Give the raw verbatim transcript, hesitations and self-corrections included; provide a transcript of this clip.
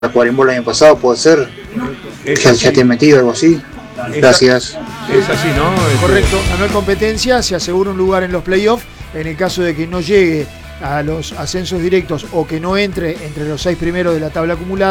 Cuarimbo el año pasado, puede ser. Ya, ya te he metido algo así. Gracias. Es así, ¿no? Correcto, ganó en competencia, se asegura un lugar en los playoffs. En el caso de que no llegue a los ascensos directos o que no entre entre los seis primeros de la tabla acumulada,